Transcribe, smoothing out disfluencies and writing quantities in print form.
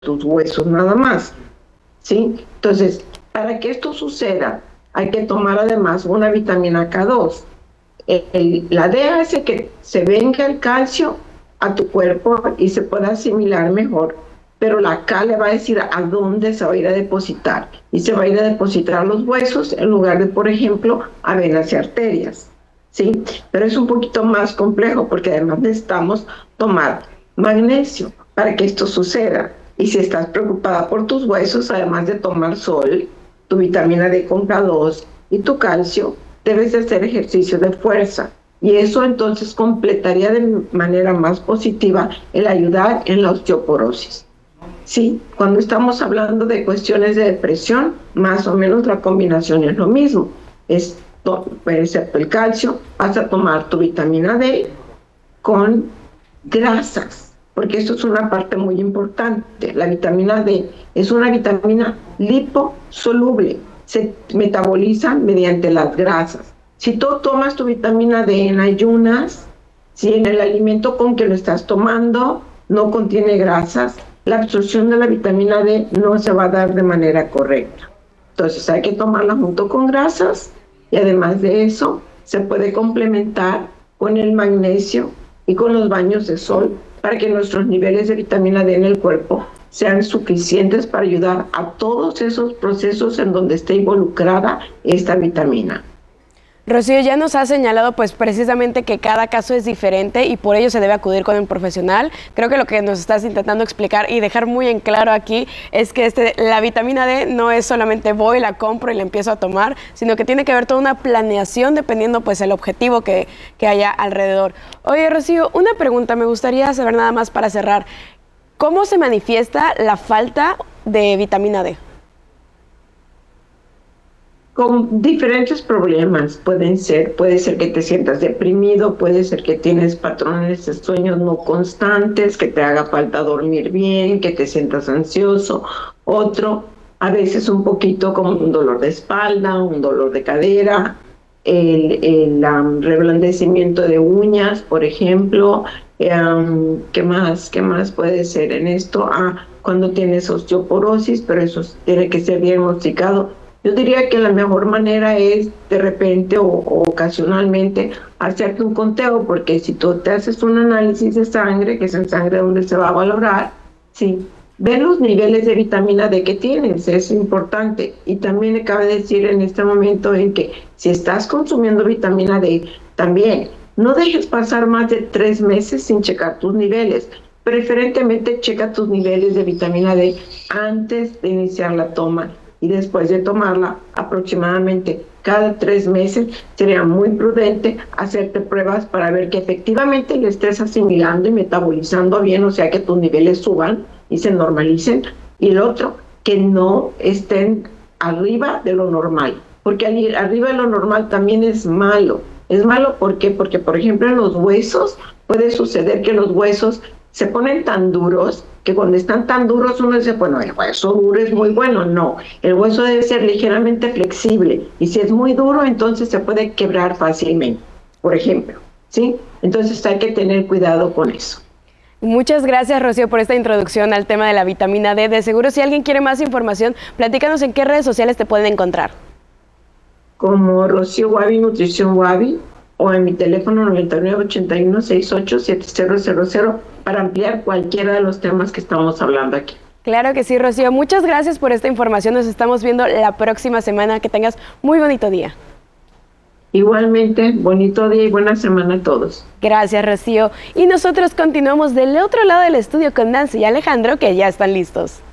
tus huesos nada más, ¿sí? Entonces, para que esto suceda, hay que tomar además una vitamina K2. La D hace que se venga el calcio a tu cuerpo y se pueda asimilar mejor, pero la K le va a decir a dónde se va a ir a depositar, y se va a ir a depositar los huesos en lugar de, por ejemplo, a venas y arterias, ¿sí? Pero es un poquito más complejo porque además necesitamos tomar magnesio para que esto suceda. Y si estás preocupada por tus huesos, además de tomar sol, tu vitamina D con K2 y tu calcio, debes de hacer ejercicio de fuerza. Y eso entonces completaría de manera más positiva el ayudar en la osteoporosis. Sí, cuando estamos hablando de cuestiones de depresión, más o menos la combinación es lo mismo. Excepto el calcio, vas a tomar tu vitamina D con grasas, porque esto es una parte muy importante. La vitamina D es una vitamina liposoluble, se metaboliza mediante las grasas. Si tú tomas tu vitamina D en ayunas, si en el alimento con que lo estás tomando no contiene grasas, la absorción de la vitamina D no se va a dar de manera correcta. Entonces hay que tomarla junto con grasas, y además de eso se puede complementar con el magnesio y con los baños de sol para que nuestros niveles de vitamina D en el cuerpo sean suficientes para ayudar a todos esos procesos en donde esté involucrada esta vitamina. Rocío, ya nos ha señalado pues precisamente que cada caso es diferente y por ello se debe acudir con un profesional. Creo que lo que nos estás intentando explicar y dejar muy en claro aquí es que la vitamina D no es solamente voy, la compro y la empiezo a tomar, sino que tiene que haber toda una planeación dependiendo pues el objetivo que haya alrededor. Oye, Rocío, una pregunta, me gustaría saber nada más para cerrar. ¿Cómo se manifiesta la falta de vitamina D? Con diferentes problemas. Puede ser que te sientas deprimido, puede ser que tienes patrones de sueños no constantes, que te haga falta dormir bien, que te sientas ansioso. Otro, a veces un poquito como un dolor de espalda, un dolor de cadera, el reblandecimiento de uñas, por ejemplo. ¿Qué más puede ser en esto? Cuando tienes osteoporosis, pero eso tiene que ser diagnosticado. Yo diría que la mejor manera es de repente o ocasionalmente hacerte un conteo, porque si tú te haces un análisis de sangre, que es en sangre donde se va a valorar, sí, ve los niveles de vitamina D que tienes, es importante. Y también me cabe decir en este momento en que si estás consumiendo vitamina D, también no dejes pasar más de 3 meses sin checar tus niveles. Preferentemente checa tus niveles de vitamina D antes de iniciar la toma. Y después de tomarla aproximadamente cada 3 meses, sería muy prudente hacerte pruebas para ver que efectivamente le estés asimilando y metabolizando bien, o sea que tus niveles suban y se normalicen. Y el otro, que no estén arriba de lo normal, porque arriba de lo normal también es malo. Es malo, ¿por qué? Porque, por ejemplo, en los huesos puede suceder que los huesos se ponen tan duros que cuando están tan duros uno dice, bueno, el hueso duro es muy bueno. No, el hueso debe ser ligeramente flexible, y si es muy duro entonces se puede quebrar fácilmente, por ejemplo, ¿sí? Entonces hay que tener cuidado con eso. Muchas gracias, Rocío, por esta introducción al tema de la vitamina D. De seguro, si alguien quiere más información, platícanos en qué redes sociales te pueden encontrar. Como Rocío Wabi, Nutrición Wabi, o en mi teléfono 9981687000 para ampliar cualquiera de los temas que estamos hablando aquí. Claro que sí, Rocío. Muchas gracias por esta información. Nos estamos viendo la próxima semana. Que tengas muy bonito día. Igualmente, bonito día y buena semana a todos. Gracias, Rocío. Y nosotros continuamos del otro lado del estudio con Nancy y Alejandro, que ya están listos.